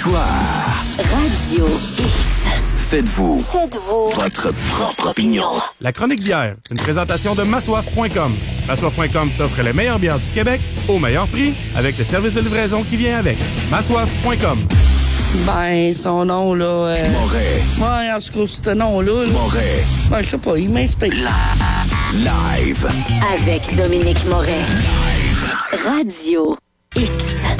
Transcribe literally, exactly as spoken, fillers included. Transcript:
choix. Radio X. Faites-vous. Faites-vous. Votre propre opinion. La chronique bière, une présentation de massoif point com. massoif point com t'offre les meilleures bières du Québec au meilleur prix avec le service de livraison qui vient avec. massoif point com. Ben, son nom, là... Euh... Moret. Ouais, en tout cas, ce nom-là... Là... Moret. Ben, je sais pas, il m'inspire. Live. Avec Dominique Moret. Live. Radio X.